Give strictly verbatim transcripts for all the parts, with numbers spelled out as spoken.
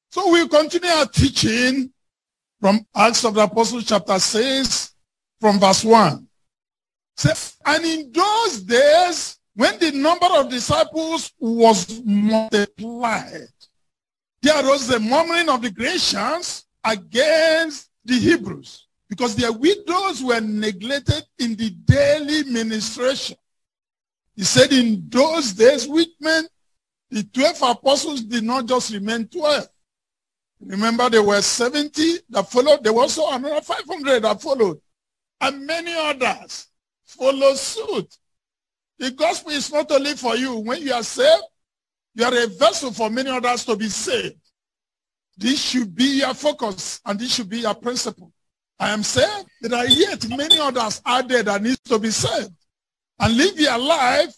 So we'll continue our teaching from Acts of the Apostles chapter six from verse one. So, and in those days, when the number of disciples was multiplied, there arose the murmuring of the Grecians against the Hebrews, because their widows were neglected in the daily ministration. He said in those days, which meant the twelve apostles did not just remain twelve. Remember, there were seventy that followed. There was also another five hundred that followed. And many others followed suit. The gospel is not only for you. When you are saved, you are a vessel for many others to be saved. This should be your focus, and this should be your principle. I am saved, there are yet many others out there that need to be saved. And live your life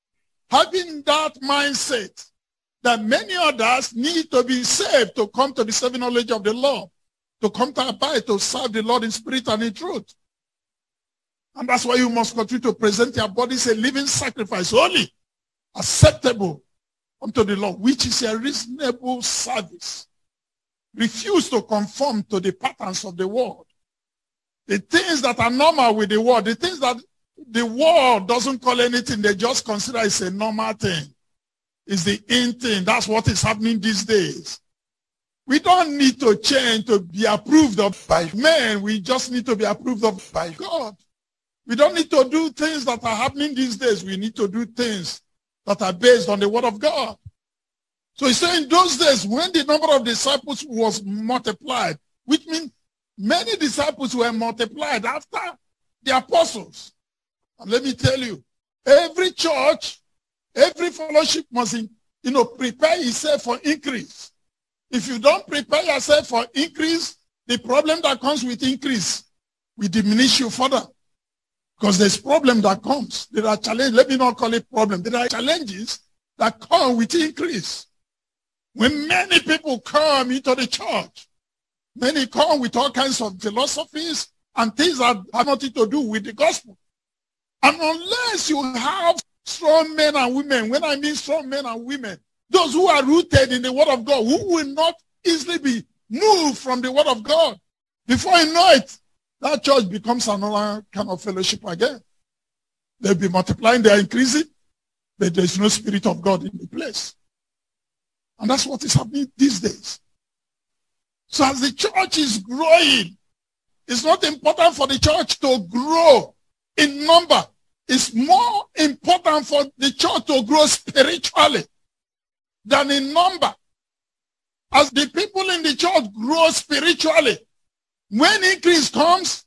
having that mindset that many others need to be saved to come to the saving knowledge of the Lord, to come to abide, to serve the Lord in spirit and in truth. And that's why you must continue to present your bodies a living sacrifice, holy, acceptable unto the Lord, which is a reasonable service. Refuse to conform to the patterns of the world. The things that are normal with the world, the things that the world doesn't call anything, they just consider it's a normal thing. It's the in thing. That's what is happening these days. We don't need to change to be approved of by men. We just need to be approved of by God. We don't need to do things that are happening these days. We need to do things that are based on the word of God. So he's saying in those days, when the number of disciples was multiplied, which means many disciples were multiplied after the apostles. And let me tell you, every church, every fellowship must, you know, prepare itself for increase. If you don't prepare yourself for increase, the problem that comes with increase will diminish you further. Because there's problem that comes. There are challenges. Let me not call it problem. There are challenges that come with increase. When many people come into the church, many come with all kinds of philosophies and things that have nothing to do with the gospel. And unless you have strong men and women, when I mean strong men and women, those who are rooted in the word of God, who will not easily be moved from the word of God, before you know it, that church becomes another kind of fellowship again. They'll be multiplying, they're increasing, but there's no spirit of God in the place. And that's what is happening these days. So as the church is growing, it's not important for the church to grow in number. It's more important for the church to grow spiritually than in number. As the people in the church grow spiritually, when increase comes,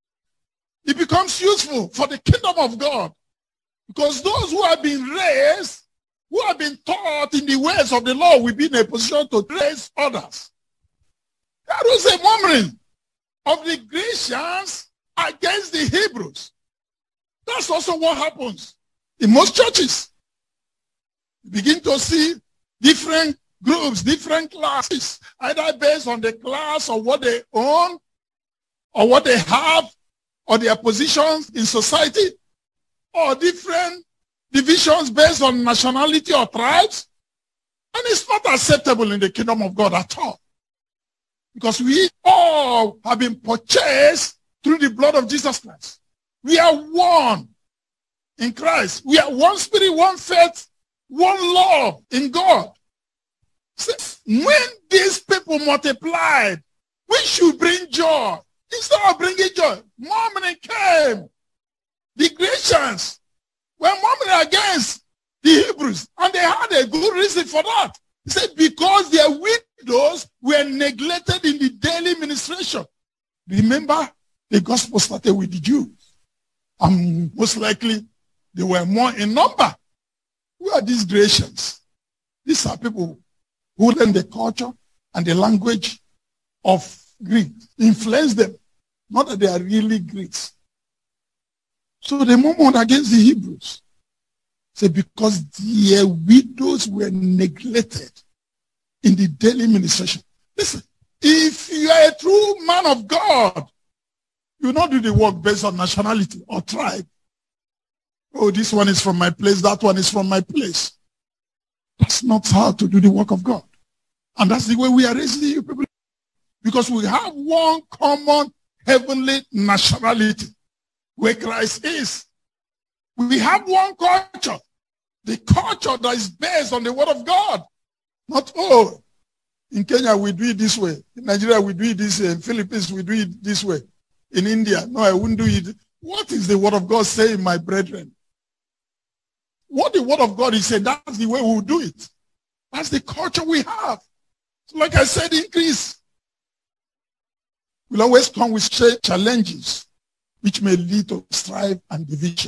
it becomes useful for the kingdom of God. Because those who have been raised, who have been taught in the ways of the Lord, will be in a position to raise others. There was a murmuring of the Grecians against the Hebrews. That's also what happens in most churches. You begin to see different groups, different classes, either based on the class or what they own, or what they have, or their positions in society, or different divisions based on nationality or tribes. And it's not acceptable in the kingdom of God at all. Because we all have been purchased through the blood of Jesus Christ. We are one in Christ. We are one spirit, one faith, one love in God. So when these people multiplied, we should bring joy. Instead of bringing joy, murmuring came. The Grecians were murmuring against the Hebrews, and they had a good reason for that. He said, because their widows were neglected in the daily ministration. Remember, the gospel started with the Jews. And most likely, they were more in number. Who are these Grecians? These are people who learn the culture and the language of Greeks, influence them. Not that they are really Greeks. So they murmured against the Hebrews. Say, because their widows were neglected in the daily ministration. Listen, if you are a true man of God, you will not do the work based on nationality or tribe. Oh, this one is from my place, that one is from my place. That's not how to do the work of God. And that's the way we are raising you people. Because we have one common heavenly nationality where Christ is. We have one culture. The culture that is based on the word of God. Not, oh, in Kenya we do it this way. In Nigeria we do it this way. In Philippines we do it this way. In India, no, I wouldn't do it. What is the word of God saying, my brethren? What the word of God is saying, that's the way we will do it. That's the culture we have. So like I said, increase will always come with challenges which may lead to strife and division.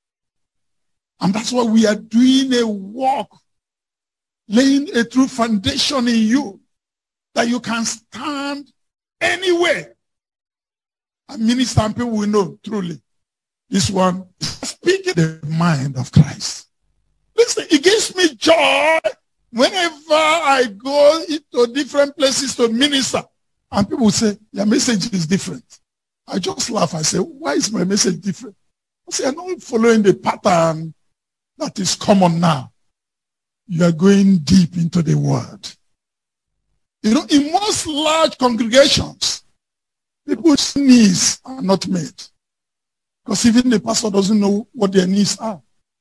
And that's why we are doing a work, laying a true foundation in you that you can stand anywhere. And minister and people will know truly this one is speaking the mind of Christ. Listen, it gives me joy whenever I go into different places to minister. And people will say, your message is different. I just laugh. I say, why is my message different? I say, I'm not following the pattern that is common now. You are going deep into the word. You know, in most large congregations, people's needs are not made. Because even the pastor doesn't know what their needs are.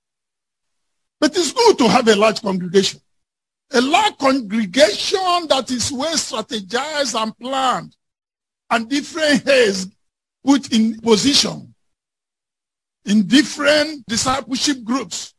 But it's good to have a large congregation. A large congregation that is well strategized and planned, and different heads put in position in different discipleship groups.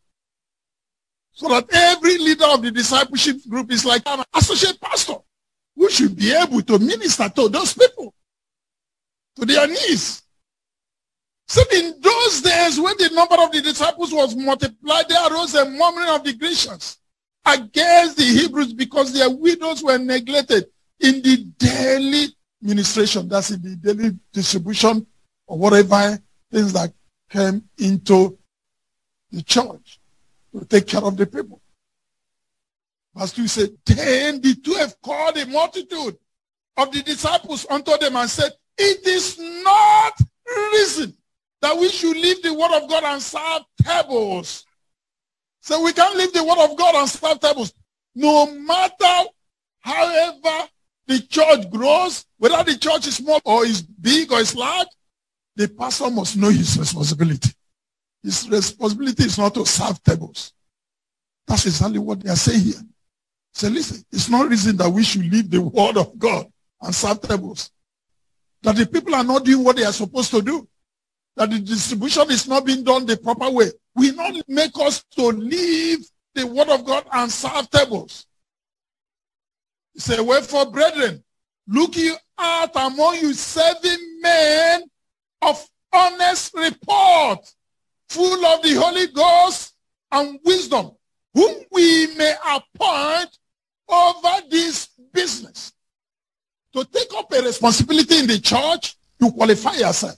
So that every leader of the discipleship group is like an associate pastor who should be able to minister to those people, to their needs. So in those days when the number of the disciples was multiplied, there arose a murmuring of the Grecians against the Hebrews because their widows were neglected in the daily ministration. That's in the daily distribution or whatever things that came into the church to take care of the people. Verse two said, then the twelve called a multitude of the disciples unto them and said, it is not reason that we should leave the word of God and serve tables. So we can't leave the word of God and serve tables. No matter however the church grows, whether the church is small or is big or is large, the pastor must know his responsibility. His responsibility is not to serve tables. That's exactly what they are saying here. So listen, it's not reason that we should leave the word of God and serve tables. That the people are not doing what they are supposed to do. That the distribution is not being done the proper way. Will not make us to leave the word of God and serve tables. He said, wherefore, brethren, look you out among you seven men of honest report, full of the Holy Ghost and wisdom, whom we may appoint over this business. To take up a responsibility in the church, you qualify yourself.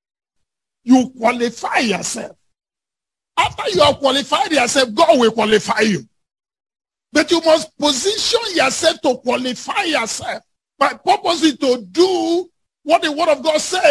You qualify yourself. After you have qualified yourself, God will qualify you. But you must position yourself to qualify yourself. My purpose is to do what the word of God says.